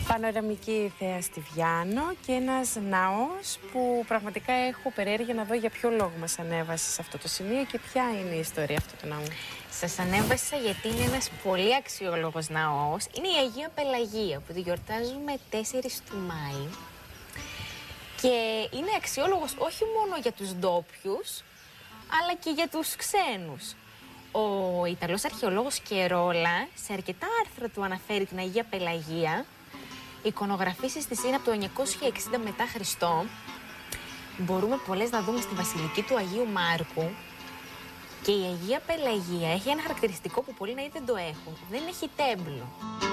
Πανοραμική θέα στη Βιάνο και ένας ναός που πραγματικά έχω περιέργεια να δω για ποιο λόγο μας ανέβασε σε αυτό το σημείο και ποια είναι η ιστορία αυτού του ναού. Σας ανέβασα γιατί είναι ένας πολύ αξιόλογος ναός. Είναι η Αγία Πελαγία που τη γιορτάζουμε 4 του Μάη. Και είναι αξιόλογος όχι μόνο για τους ντόπιους, αλλά και για τους ξένους. Ο Ιταλός αρχαιολόγος Κερόλα σε αρκετά άρθρα του αναφέρει την Αγία Πελαγία. Οι εικονογραφήσεις της είναι από το 960 μετά Χριστό. Μπορούμε πολλές να δούμε στη Βασιλική του Αγίου Μάρκου. Και η Αγία Πελαγία έχει ένα χαρακτηριστικό που πολλοί ναοί δεν το έχουν. Δεν έχει τέμπλο.